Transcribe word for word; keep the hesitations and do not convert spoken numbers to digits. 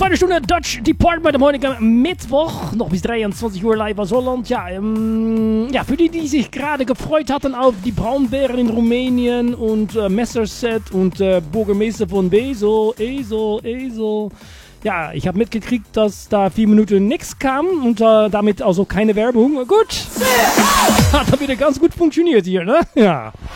Zweite Stunde Dutch Department am heutigen Mittwoch, noch bis dreiundzwanzig Uhr live aus Holland. Ja, ähm, ja, für die, die sich gerade gefreut hatten auf die Braunbären in Rumänien und äh, Messerset und äh, Bürgermeister von Basel, Esel, Esel. Ja, ich habe mitgekriegt, dass da vier Minuten nichts kam und äh, damit also keine Werbung. Gut, hat dann wieder ganz gut funktioniert hier, ne? Ja.